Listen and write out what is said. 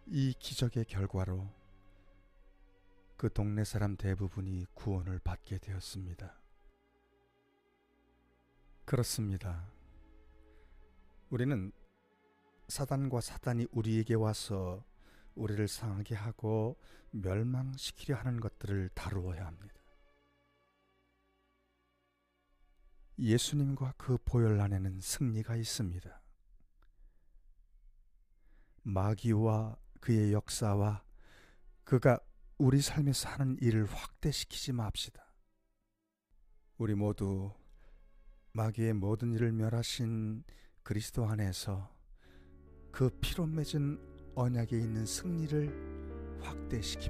이 기적의 결과로 그 동네 사람 대부분이 구원을 받게 되었습니다. 그렇습니다. 우리는 사단과 사단이 우리에게 와서 우리를 상하게 하고 멸망시키려 하는 것들을 다루어야 합니다. 예수님과 그 보혈 안에는 승리가 있습니다. 마귀와 그의 역사와 그가 우리 삶에서 하는 일을 확대시키지 맙시다. 우리 모두 마귀의 모든 일을 멸하신 그리스도 안에서 그 피로 맺은 언약에 있는 승리를 확대시킵니다.